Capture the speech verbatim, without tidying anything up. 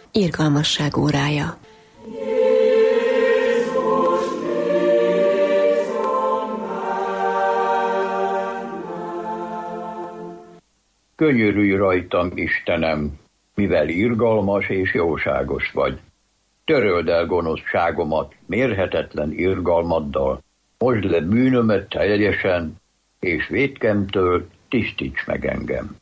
irgalmasság órája. Könyörülj rajtam, Istenem, mivel irgalmas és jóságos vagy. Töröld el gonoszságomat mérhetetlen irgalmaddal, mosd le bűnömet teljesen, és vétkemtől tisztíts meg engem.